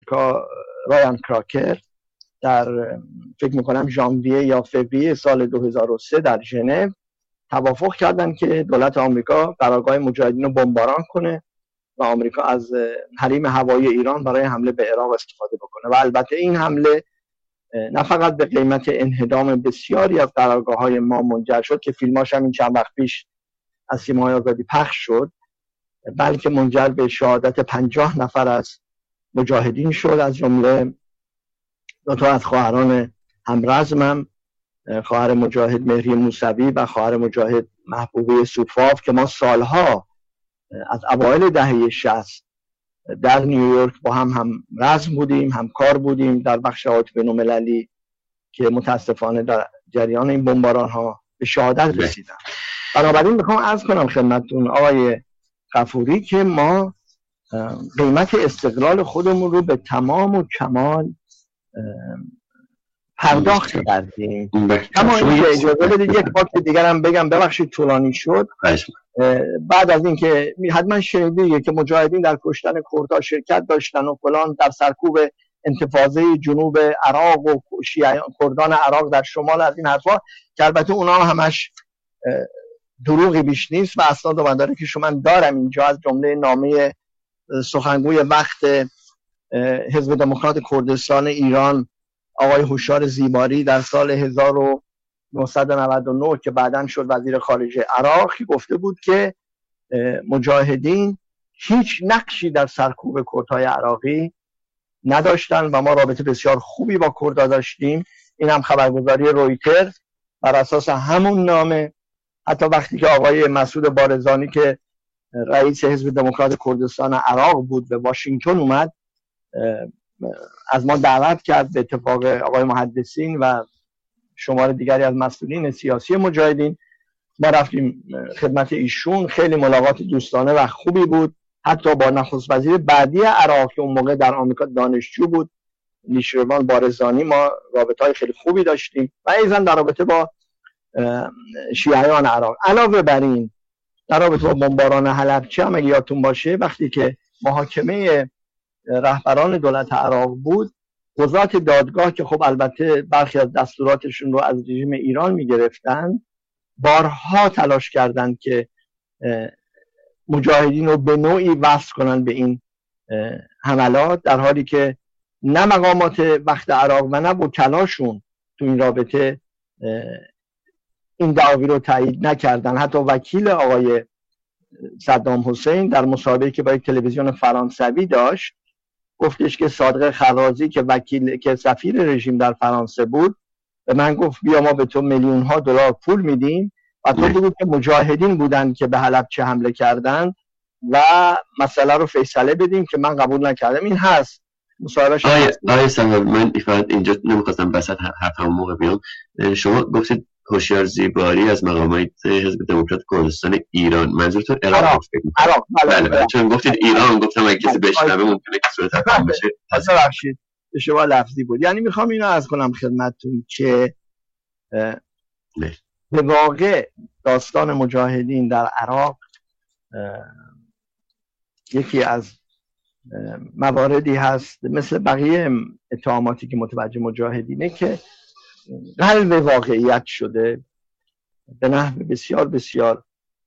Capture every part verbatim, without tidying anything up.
رایان کراکر در فکر میکنم ژانویه یا فوریه سال دو هزار و سه در ژنو توافق کردن که دولت آمریکا قرارگاه مجاهدین رو بمباران کنه و آمریکا از حریم هوایی ایران برای حمله به عراق استفاده بکنه. و البته این حمله نه فقط به قیمت انهدام بسیاری از قرارگاه‌های ما منجر شد که فیلماش هم این چند وقت پیش از سیمای آزادی پخش شد، بلکه منجر به شهادت پنجاه نفر از مجاهدین شد، از جمله دو تا از خواهران همرزمم، خواهر مجاهد مهری موسوی و خواهر مجاهد محبوبه سوفاف که ما سالها از اوایل دهه شصت در نیویورک با هم هم رزم بودیم، همکار بودیم در بخش شهادت بین‌المللی که متاسفانه در جریان این بمباران ها به شهادت رسیدن. بنابراین میخوام عرض کنم خدمتتون آقای غفوری که ما قیمت استقلال خودمون رو به تمام و کمال پرداخت کردیم. اما اینکه اجازه بدید یک بار دیگر هم بگم، ببخشید طولانی شد. بعد از اینکه حتما شنیدید که مجاهدین در کشتن کردها شرکت داشتن و فلان در سرکوب انتفاضه جنوب عراق و شیعیان کردان عراق در شمال، از این حرفا که البته اونا همش دروغی بیش نیست و اسناد و مدارکی که شما دارم اینجا، از جمله نامه سخنگوی وقت حزب دموکرات کردستان ایران آقای هوشیار زیباری در سال هزار و نهصد و نود و نه که بعداً شد وزیر خارجه عراق، گفته بود که مجاهدین هیچ نقشی در سرکوب کردهای عراقی نداشتن و ما رابطه بسیار خوبی با کردها داشتیم. این هم خبرگزاری رویتر بر اساس همون نامه، حتی وقتی که آقای مسعود بارزانی که رئیس حزب دموکرات کردستان عراق بود به واشنگتن اومد، از ما دعوت کرد به اتفاق آقای محدثین و شمار دیگری از مسئولین سیاسی مجاهدین. ما رفتیم خدمت ایشون، خیلی ملاقات دوستانه و خوبی بود. حتی با نخست وزیر بعدی عراق که اون موقع در آمریکا دانشجو بود، نیشروان بارزانی، ما رابطه‌های خیلی خوبی داشتیم و ایضاً در رابطه با شیعیان عراق. علاوه بر این در رابطه با بمباران حلبچه هم اگه یادتون باشه، وقتی که محاکمه رهبران دولت عراق بود، قضات دادگاه که خب البته برخی از دستوراتشون رو از رژیم ایران میگرفتن، بارها تلاش کردند که مجاهدین رو به نوعی وصل کنن به این حملات، در حالی که نه مقامات وقت عراق و نه وکلاشون تو این رابطه این دعاوی رو تایید نکردن. حتی وکیل آقای صدام حسین در مصاحبه‌ای که با یک تلویزیون فرانسوی داشت گفتش که صادق خرازی که وکیل که سفیر رژیم در فرانسه بود به من گفت بیا ما به تو میلیون ها دلار پول میدیم و تو بگو که مجاهدین بودن که به حلبچه حمله کردن و مسئله رو فیصله بدیم، که من قبول نکردم. این هست مصاحبهش. آیه آیه سنگر، من فقط اینجا نمیخواستم بسط حرفم موقع بیام. شما گفتید هوشیار زیباری از مقامات حزب دموکرات کردستان ایران، منظورتون عراق فکر می‌کنم؟ عراق. بله بله، چون گفتید ایران گفتم اگه کسی بشنوه ممکنه که صورت افهام بشه. ببخشید اشتباه لفظی بود. یعنی میخوام اینو عرض کنم خدمتتون که به واقع داستان مجاهدین در عراق یکی از مواردی هست مثل بقیه اتهاماتی که متوجه مجاهدینه که قلب واقعیت شده به نحو بسیار بسیار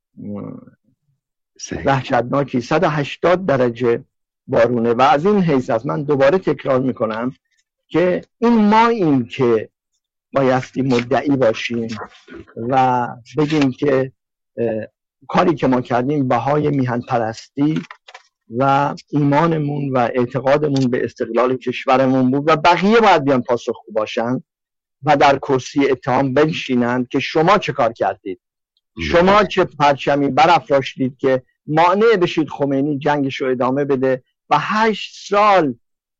وحشتناکی. صد و هشتاد درجه بارونه و از این حیث از من دوباره تکرار میکنم که این ما این که بایستی مدعی باشیم و بگیم که کاری که ما کردیم بهای میهن پرستی و ایمانمون و اعتقادمون به استقلال کشورمون بود و بقیه باید بیان پاسخگو باشن و در کرسی اتهام بنشینند که شما چه کار کردید، شما چه پرچمی برافراشتید که مانع بشید خمینی جنگش رو ادامه بده و هشت سال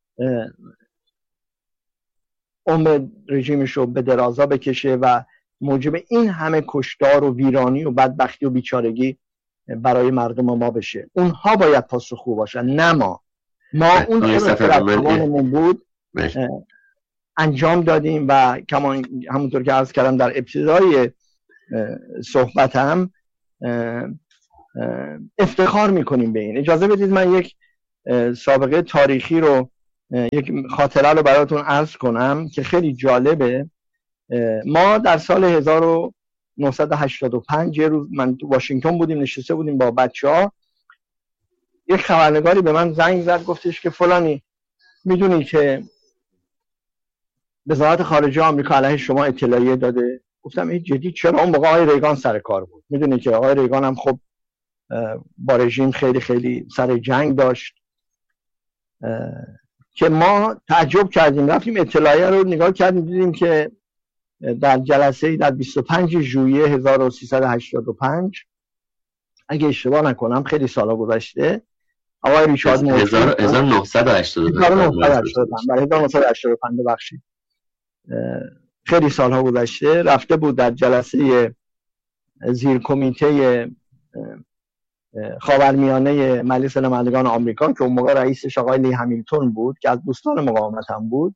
عمر رژیمش رو به درازا بکشه و موجب این همه کشتار و ویرانی و بدبختی و بیچارگی برای مردم ما بشه. اونها باید پاسخگو باشن، نه ما. ما اون چیزی که در توانمون بود انجام دادیم و کمان همونطور که عرض کردم در ابتدای صحبتم افتخار میکنیم به این. اجازه بدید من یک سابقه تاریخی رو یک خاطره رو براتون عرض کنم که خیلی جالبه. ما در سال هزار و نهصد و هشتاد و پنج یه روز من تو واشنگتن بودیم، نشسته بودیم با بچه‌ها، یک خبرنگاری به من زنگ زد، گفتش که فلانی میدونی که وزارت خارجه آمریکا علیه شما اطلاعیه داده؟ گفتم این جدی؟ چرا؟ اون موقع آقای ریگان سر کار بود، میدونی که آقای ریگان هم خب با رژیم خیلی خیلی سر جنگ داشت، که ما تعجب کردیم، رفتیم اطلاعیه رو نگاه کردیم، دیدیم که در جلسه در بیست و پنج ژوئیه هزار و سیصد و هشتاد و پنج اگه اشتباه نکنم، خیلی سالا گذشته، آقای ریچارد مورفی هزار و نهصد و هشتاد و پنج ببخشید خیلی سالها گذشته، رفته بود در جلسه زیر کمیته خاورمیانه مجلس نمایندگان آمریکا که اون موقع رئیسش آقای لی همیلتون بود که از دوستان مقاومت هم بود،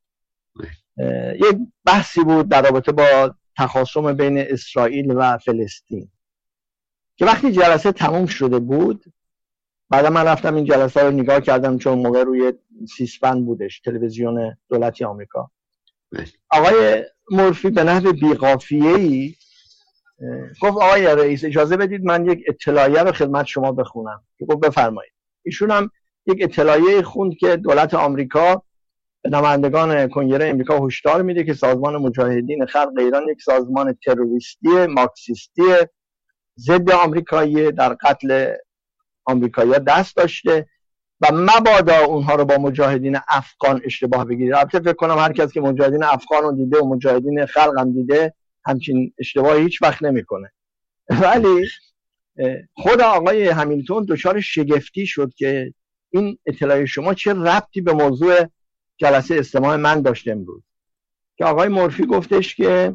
یک بحثی بود در رابطه با تخاصم بین اسرائیل و فلسطین، که وقتی جلسه تموم شده بود، بعد من رفتم این جلسه رو نگاه کردم، چون موقع روی سیسپن بودش، تلویزیون دولتی آمریکا. آقای مورفی به نحو بی‌قافیه‌ای گفت آقای رئیس اجازه بدید من یک اطلاعیه رو خدمت شما بخونم. گفت بفرمایید. ایشون هم یک اطلاعیه خوند که دولت آمریکا به نمایندگان کنگره آمریکا هشدار میده که سازمان مجاهدین خلق ایران یک سازمان تروریستی مارکسیستی ضد آمریکایی در قتل آمریکایی‌ها دست داشته و مبادا اونها رو با مجاهدین افغان اشتباه بگیرید. البته فکر کنم هر کس که مجاهدین افغان رو دیده و مجاهدین خلق هم دیده همچین اشتباهی هیچ وقت نمیکنه. ولی خود آقای همیلتون دچار شگفتی شد که این اطلاع شما چه ربطی به موضوع جلسه استماع من داشته امروز. که آقای مورفی گفتش که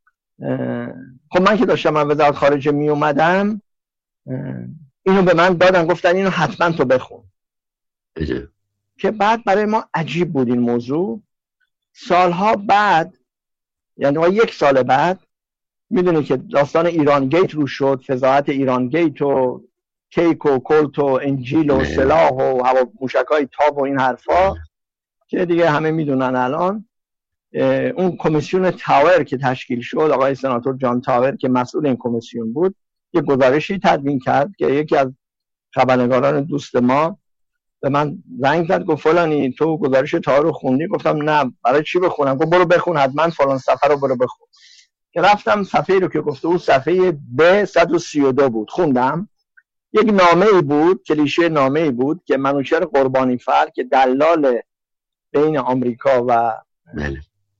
خب من که داشتم من وزارت خارجه می اومدم اینو به من دادن، گفتن اینو حتما تو بخون. بجه. که بعد برای ما عجیب بود این موضوع. سالها بعد، یعنی یک سال بعد، میدونی که داستان ایران گیت رو شد، فضاحت ایران گیت و کیک و کلت و انجیل و سلاح و هوا موشکای تاب و این حرفا که دیگه همه میدونن. الان اون کمیسیون تاور که تشکیل شد، آقای سناتور جان تاور که مسئول این کمیسیون بود، یه گزارشی تدوین کرد که یکی از خبرنگاران دوست ما به من زنگ زد، گفت فلانی تو گزارش تاور رو خوندی؟ گفتم نه. برای چی بخونم؟ گفت برو بخون، حتما فلان صفحه رو برو بخون. که رفتم صفحه رو که گفته او صفحه ب صد و سی و دو بود، خوندم. یک نامه‌ای بود، کلیشه نامه‌ای بود که منوچهر قربانی فر که دلال بین آمریکا و بله.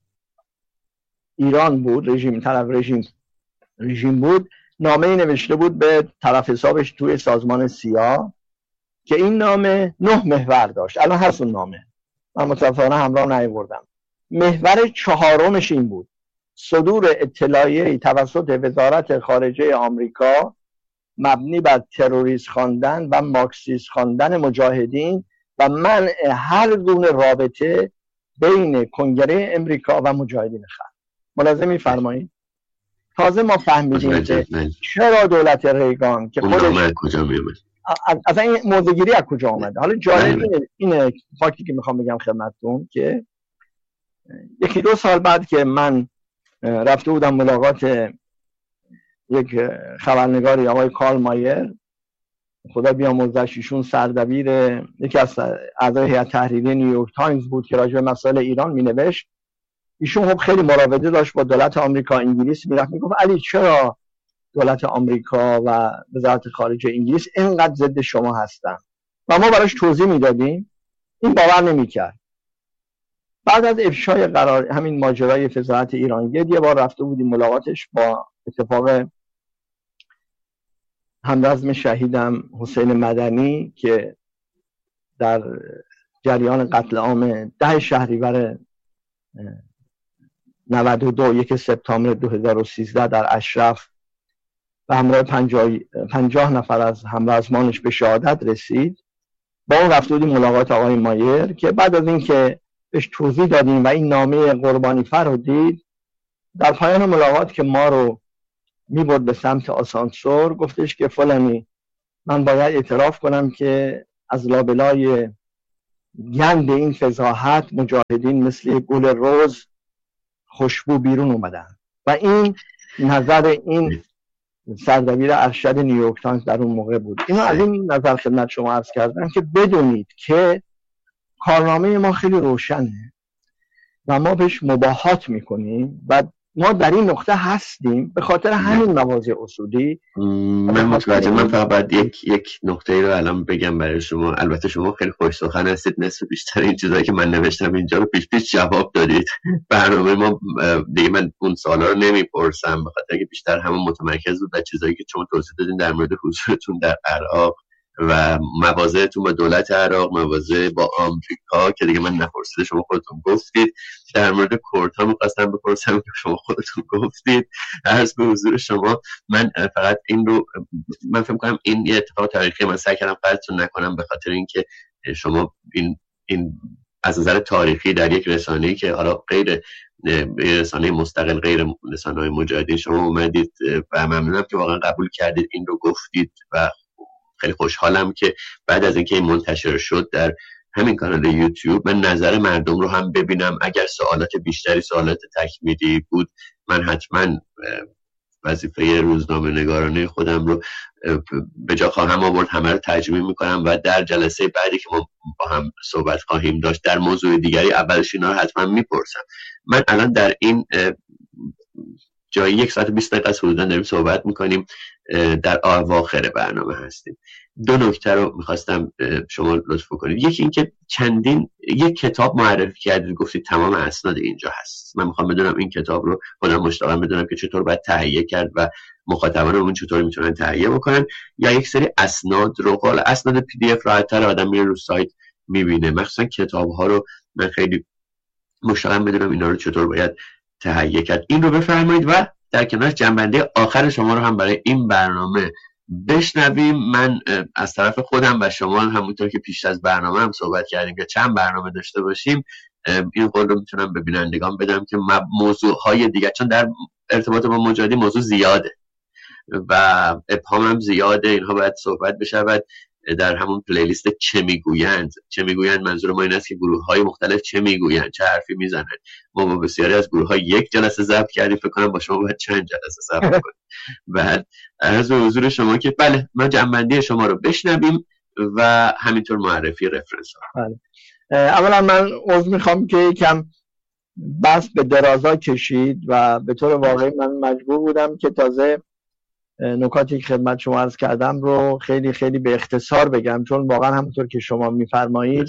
ایران بود، رژیم طرف رژیم رژیم بود، نامه‌ای نوشته بود به طرف حسابش توی سازمان سیا که این نامه نه محور داشت. الان هست اون نامه، من متأسفانه همراه نیاوردم. محور چهارمش این بود: صدور اطلاعیه‌ای توسط وزارت خارجه آمریکا مبنی بر تروریست خواندن و مارکسیست خواندن مجاهدین و منع هر گونه رابطه بین کنگره امریکا و مجاهدین خلق. ملاحظه می‌فرمایید؟ تازه ما فهمیدیم که چرا دولت ریگان که خودش کجا میومد، از این موضوعگیری از کجا آمده. حالا جالب اینه فاکتی که میخوام بگم خدمتتون که یکی دو سال بعد که من رفته بودم ملاقات یک خبرنگاری، آقای کارل مایر، خدا بیامرزش، ایشون سردبیر یکی از اعضای هیئت تحریریه نیویورک تایمز بود که راجع به مسائل ایران مینوشت. ایشون خب خیلی مراوده داشت با دولت آمریکا. انگلیس میرفت میگفت علی چرا دولت آمریکا و وزارت خارجه انگلیس اینقدر ضد شما هستن؟ و ما براش توضیح میدادیم، این باور نمیکرد. بعد از افشای قرار همین ماجرای فضاحت ایرانگیت یه بار رفته بودیم ملاقاتش، با اتفاق همرزم شهیدم حسین مدنی که در جریان قتل عام ده شهریور نود و دو یک سپتامبر دو هزار و سیزده در اشرف به همراه پنجاه نفر از همرزمانش به شهادت رسید. با اون رفته بودیم ملاقات آقای مایر که بعد از اینکه بهش توضیح دادیم و این نامه قربانی فر رو دید، در پایان ملاقات که ما رو میبرد به سمت آسانسور گفتش که فلانی من باید اعتراف کنم که از لابلای گند این فضاحت مجاهدین مثل گل روز خوشبو بیرون اومدن و این نظر این سردبیر ارشد نیویورک تایمز در اون موقع بود. اینو از این نظر خدمت شما عرض کردم که بدونید که کارنامه ما خیلی روشنه و ما بهش مباهات میکنیم و ما در این نقطه هستیم به خاطر همین مواضع اصولی. من متوجه. من فقط باید یک یک نقطه رو الان بگم برای شما. البته شما خیلی خوش سخن هستید، نصف بیشتر این چیزایی که من نوشتم اینجا رو پیش پیش جواب دادید. برنامه ما دیگه من اون سوالا رو نمیپرسم به خاطر که بیشتر همون متمرکز بود در چیزایی که شما توضیح دادین در مورد حضورتون در عراق و مواضعتون با دولت عراق، مواضع با آمریکا که دیگه من نپرسیده شما خودتون گفتید. در مورد کردها می‌خواستم بپرسم که شما خودتون گفتید. عرض به حضور شما من فقط این رو من فکر می‌کنم این یه اتفاق تاریخی من سعی کردم فرضتون نکنم به خاطر اینکه شما این این از نظر تاریخی در یک رسانه‌ای که حالا غیر رسانه مستقل غیر رسانه‌های مجاهدین شما اومدید و ممنونم که واقعا قبول کردید این رو گفتید و خیلی خوشحالم که بعد از اینکه این منتشر شد در همین کانال یوتیوب من نظر مردم رو هم ببینم. اگر سوالات بیشتری سوالات تکمیلی بود من حتما وظیفه روزنامه نگارانه خودم رو به جا خواهم آورد، همه رو ترجمه میکنم و در جلسه بعدی که ما با هم صحبت خواهیم داشت در موضوع دیگری اولش اینا رو حتما میپرسم. من الان در این جایی یک ساعت بیست دقیقه حدوداً داریم صحبت میکنیم، در اواخر برنامه هستیم. دو نکته رو میخواستم شما لطف کنید. یکی اینکه چندین یک کتاب معرفی کردید، گفتید تمام اسناد اینجا هست. من میخوام بدونم این کتاب رو خودم مشتاقم بدونم که چطور باید تهیه کرد و مخاطبان اون چطور میتونن تهیه بکنن، یا یک سری اسناد رو قال اسناد پی دی اف راحت‌تر آدم میره رو سایت میبینه. مخصوصا کتاب ها رو من خیلی مشتاقم بدونم اینا رو چطور باید تهیه کرد. این رو بفرمایید و در کنارش جنبنده آخر شما رو هم برای این برنامه بشنویم. من از طرف خودم و شما همونطور که پیش از برنامه هم صحبت کردیم که چند برنامه داشته باشیم، این قول رو میتونم به بینندگان بدم که موضوع های دیگه، چون در ارتباط با مجاهدین موضوع زیاده و ابهام هم زیاده، اینها باید صحبت بشود در همون پلیلیست چه میگویند. چه میگویند منظور ما این است که گروه های مختلف چه میگویند، چه حرفی میزنند. ما با بسیاری از گروه ها یک جلسه ضبط کردیم، فکر کنم با شما باید چند جلسه ضبط کنیم. بعد عرض به حضور شما که بله ما جنبندی شما رو بشنویم و همینطور معرفی رفرنس ها. بله. اولا من عذر میخوام که یکم بس به درازا کشید و به طور واقعی من مجبور بودم که تازه نکاتی که خدمت شما عرض کردم رو خیلی خیلی به اختصار بگم، چون واقعا همونطور که شما میفرمایید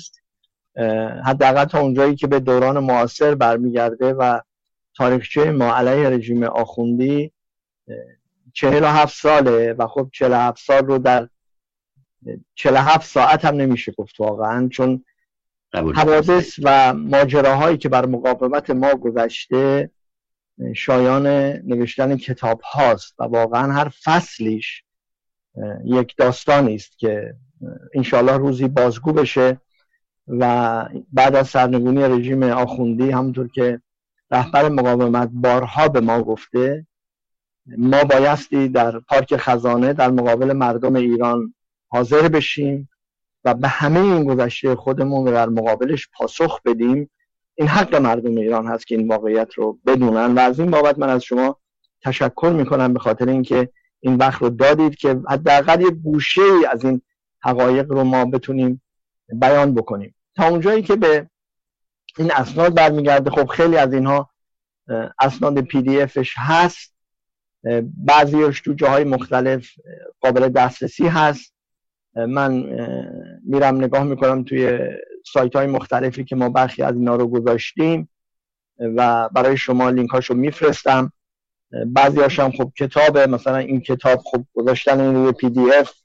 حداقل تا اونجایی که به دوران معاصر برمیگرده و تاریخچه ما علیه رژیم آخوندی چهل و هفت ساله و خب چهل و هفت سال رو در چهل و هفت ساعت هم نمیشه گفت واقعا، چون حوادث و ماجراهایی که بر مقاومت ما گذشته شایان نوشتن کتاب هاست و واقعا هر فصلیش یک داستانی است که انشاءالله روزی بازگو بشه و بعد از سرنگونی رژیم آخوندی همونطور که رهبر مقاومت بارها به ما گفته ما بایستی در پارک خزانه در مقابل مردم ایران حاضر بشیم و به همه این گذشته خودمون در مقابلش پاسخ بدیم. این حق مردم ایران هست که این واقعیت رو بدونن و از این بابت من از شما تشکر میکنم به خاطر اینکه این وقت رو دادید که حداقل یه گوشه‌ای از این حقایق رو ما بتونیم بیان بکنیم. تا اونجایی که به این اسناد برمیگرده، خب خیلی از اینها اسناد پی دی افش هست، بعضیش تو جاهای مختلف قابل دسترسی هست. من میرم نگاه میکنم توی سایت های مختلفی که ما برخی از اینا رو گذاشتیم و برای شما لینک هاشو میفرستم. بعضی هاشم خب کتابه، مثلا این کتاب خب گذاشتن این روی پی دی اف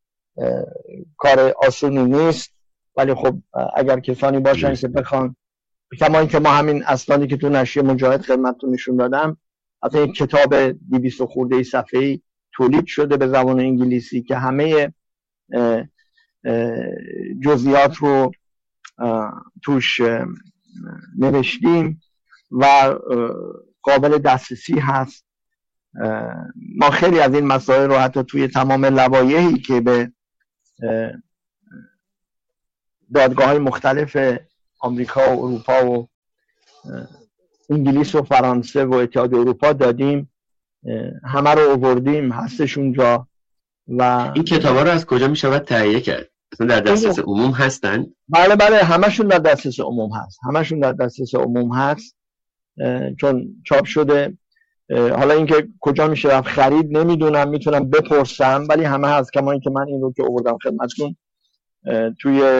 کار آسونی نیست، ولی خب اگر کسانی باشن که بخوان، کما اینکه ما همین اسنادی که تو نشریه مجاهد خدمتتون نشون دادم، اصلا یک کتاب دویست خورده صفحه‌ای تولید شده به زبان انگلیسی که همه اه اه جزئیات رو توش نوشتیم و قابل دسترسی هست. ما خیلی از این مسائل رو حتی توی تمام لوایحی که به دادگاه‌های مختلف آمریکا و اروپا و انگلیس و فرانسه و اتحادیه اروپا دادیم، همه رو آوردیم، هستش اونجا. و این کتابا رو از کجا میشود تهیه کرد؟ اصلا در دسترس عموم هستن؟ بله بله همشون در دسترس عموم هست، همشون در دسترس عموم هست چون چاپ شده. حالا اینکه کجا میشه رفت خرید نمیدونم، میتونم بپرسم، ولی همه هست. کما اینکه من این رو که آوردم خدمتتون توی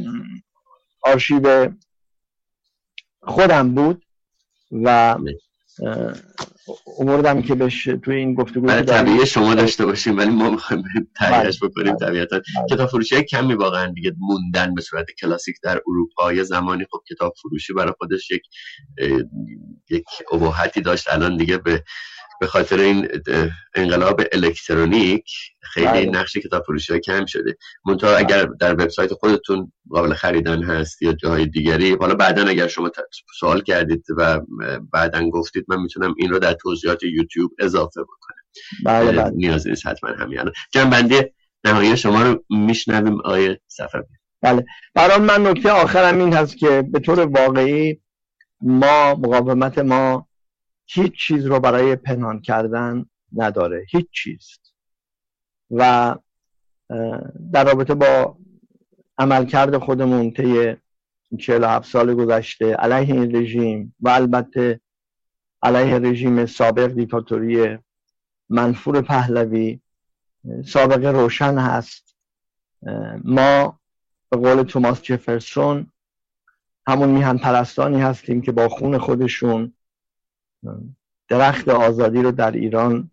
آرشیو خودم بود و آوردم که بهش توی این گفتگو برای طبیعی شما داشته باشیم، ولی ما میخوایم تهیه‌اش بکنیم. طبیعتا کتاب فروشی کمی واقعا دیگه موندن به صورت کلاسیک در اروپا. یه زمانی خب کتاب فروشی برای خودش یک یک اباحتی داشت، الان دیگه به به خاطر این انقلاب الکترونیک خیلی نقش کتاب فروشی کم شده. منتها اگر در وبسایت خودتون قابل خریدن هست یا جاهای دیگری، حالا بعداً اگر شما سوال کردید و بعداً گفتید، من میتونم این رو در توضیحات یوتیوب اضافه بکنم. بله بله. نیازی نیست حتما همین. جنبندی نهایی شما رو میشنویم آیه صفوی. بله. برای من نکته آخرم این هست که به طور واقعی ما مقاومت ما هیچ چیز رو برای پنهان کردن نداره، هیچ چیز. و در رابطه با عملکرد خودمون طی چهل و هفت سال گذشته علیه این رژیم و البته علیه رژیم سابق دیکتاتوری منفور پهلوی سابقه روشن هست. ما به قول توماس جفرسون همون میهن پرستانی هستیم که با خون خودشون درخت آزادی رو در ایران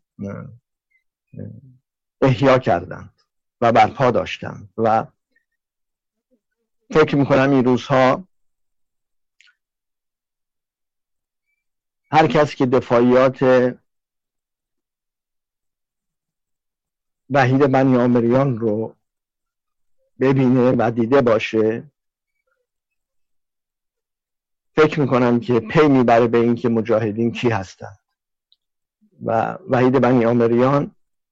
احیا کردند و برپا داشتند و فکر میکنم این روزها هر کس که دفاعیات وحید بنی آمریان رو ببینه و دیده باشه، فکر میکنم که پی میبره به این که مجاهدین کی هستند. و وحید بنی آمریان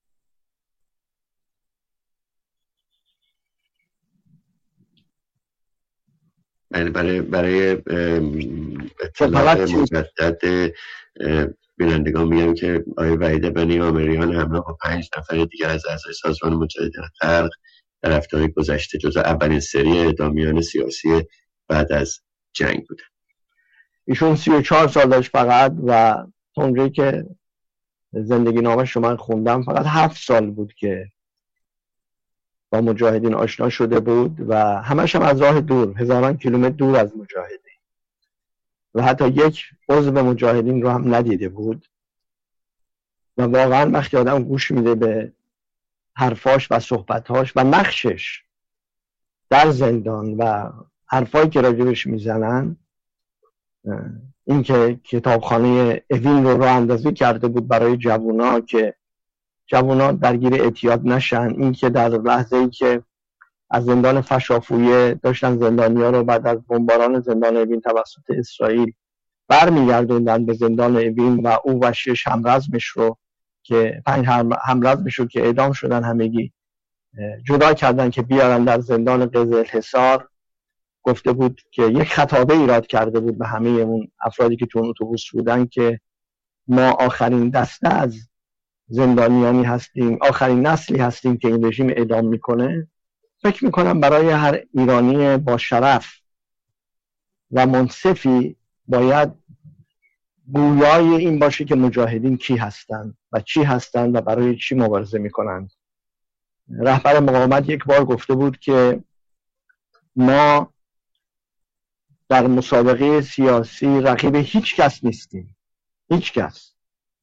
برای برای برای اطلاع مجدد بینندگان میگم که آقای وحید بنی آمریان همراه با پنج نفر دیگر از اعضای سازمان مجاهدین خلق در هفته‌های گذشته جزو اولین سری اعدامیان سیاسی بعد از جنگ بودن. ایشون سی و چهار سال داشت فقط و اونجایی که زندگی نامه شما خوندم فقط هفت سال بود که با مجاهدین آشنا شده بود و همش هم از راه دور، هزاران کیلومتر دور از مجاهدین، و حتی یک عضو مجاهدین رو هم ندیده بود. و واقعا وقتی آدم گوش میده به حرفاش و صحبتاش و نقشش در زندان و حرفایی که راجبش میزنن، این که کتابخانه اوین رو راه اندازی کرده بود برای جوونا که جوونا درگیر اعتیاد نشن، این که در لحظه ای که از زندان فشافویه داشتن زندانیا رو بعد از بمباران زندان اوین توسط اسرائیل برمیگردوندن به زندان اوین و او و شش همرزمش رو که پنج همرزمش رو که اعدام شدن همگی جدا کردن که بیارن در زندان قزلحصار. گفته بود که یک خطابه ایراد کرده بود به همه اون افرادی که تو اون اتوبوس بودن که ما آخرین دسته از زندانیانی هستیم، آخرین نسلی هستیم که این رژیم اعدام میکنه. فکر میکنم برای هر ایرانی با شرف و منصفی باید گویای این باشه که مجاهدین کی هستند و چی هستند و برای چی مبارزه میکنند. رهبر مقاومت یک بار گفته بود که ما در مسابقه سیاسی رقیب هیچ کس نیستیم، هیچ کس،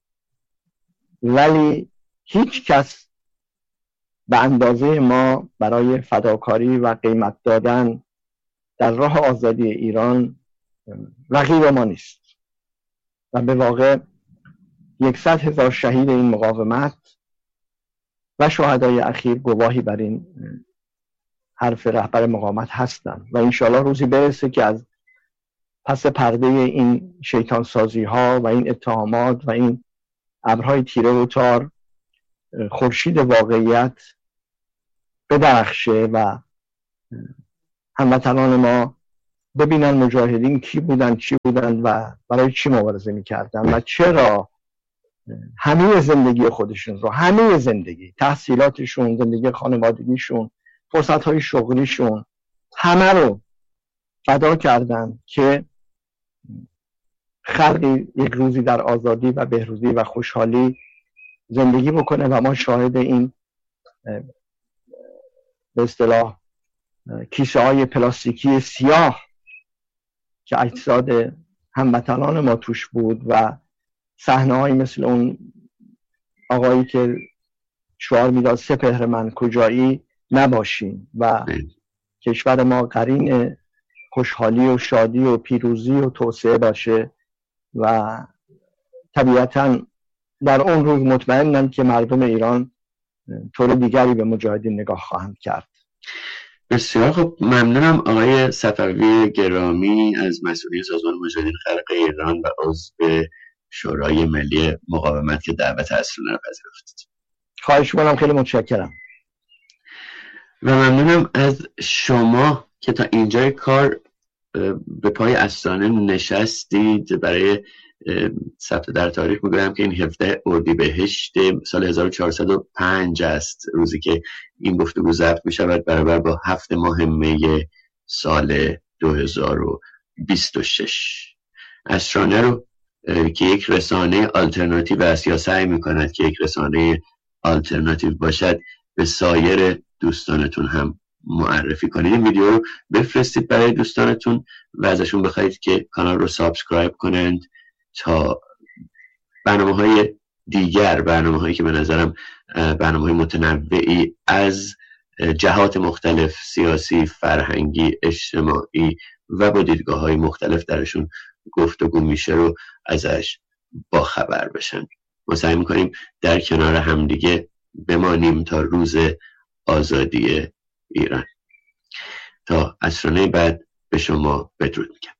ولی هیچ کس به اندازه ما برای فداکاری و قیمت دادن در راه آزادی ایران رقیب ما نیست. و به واقع یکصد هزار شهید این مقاومت و شهدای اخیر گواهی بر این حرف رهبر مقاومت هستند و انشالله روزی برسه که از پس پرده این شیطان سازی ها و این اتهامات و این ابرهای تیره و تار خورشید واقعیت بدرخشه و هموطنان ما ببینن مجاهدین کی بودن، چی بودن و برای چی مبارزه میکردن و چرا همه زندگی خودشون رو، همه زندگی، تحصیلاتشون، زندگی خانوادگیشون، فرصتهای شغلیشون، همه رو فدا کردن که خلقی یک روزی در آزادی و بهروزی و خوشحالی زندگی بکنه و ما شاهد این به اصطلاح کیسه های پلاستیکی سیاه که اجساد هموطنان ما توش بود و صحنه های مثل اون آقایی که شعار میداد سپهر من کجایی نباشیم و کشور ما قرین خوشحالی و شادی و پیروزی و توسعه باشه و طبیعتاً در اون روز مطمئنم که مردم ایران طور دیگری به مجاهدین نگاه خواهند کرد. بسیار خب، ممنونم آقای صفوی گرامی از مسئولین سازمان مجاهدین خلق ایران و عضو شورای ملی مقاومت که دعوت عصرانه را پذیرفتید. خواهش می‌کنم، خیلی متشکرم. و ممنونم از شما که تا اینجای کار به پای عصرانه نشستید. برای ثبت در تاریخ میگویم که این هفده اردیبهشت سال هزار و چهارصد و پنج است، روزی که این گفتگو ضبط می شود، برابر با هفت ماه می سال دو هزار و بیست و شش. عصرانه رو که یک رسانه آلترناتیو است یا سعی می کند که یک رسانه آلترناتیو باشد به سایر دوستانتون هم معرفی کنید. این ویدیو رو بفرستید برای دوستانتون و ازشون بخواید که کانال رو سابسکرایب کنند تا برنامه های دیگر، برنامه هایی که به نظرم برنامه های متنوعی از جهات مختلف، سیاسی، فرهنگی، اجتماعی و با دیدگاه های مختلف درشون گفتگو میشه رو ازش با خبر بشن. ما سعی میکنیم در کنار همدیگه بمانیم تا روز آزادی ایران. تا عصرانه بعد به شما بدرود میگم.